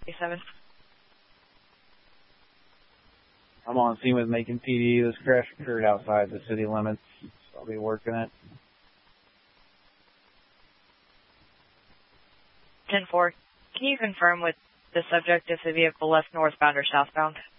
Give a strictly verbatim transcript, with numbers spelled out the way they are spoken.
seven. I'm on scene with Macon P D. This crash occurred outside the city limits. So I'll be working it. ten four. Can you confirm with the subject if the vehicle left northbound or southbound?